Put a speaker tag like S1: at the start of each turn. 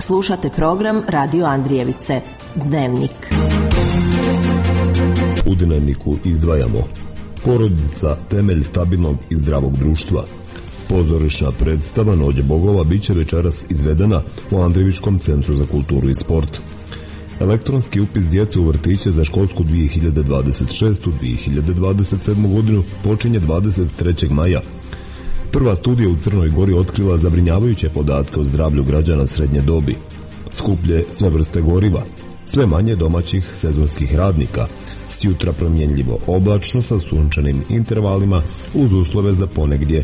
S1: Slušate program Radio Andrijevice, Dnevnik.
S2: U Dnevniku izdvajamo: porodica, temelj stabilnog i zdravog društva. Pozorišna predstava Noć bogova biće večeras izvedena u Andrijevičkom centru za kulturu i sport. Elektronski upis djece u vrtiće za školsku 2026-2027 godinu počinje 23. maja. Prva studija u Crnoj Gori otkrila zabrinjavajuće podatke o zdravlju građana srednje dobi. Skuplje sve vrste goriva, sve manje domaćih sezonskih radnika, s jutra promjenljivo oblačno sa sunčanim intervalima uz uslove za ponegdje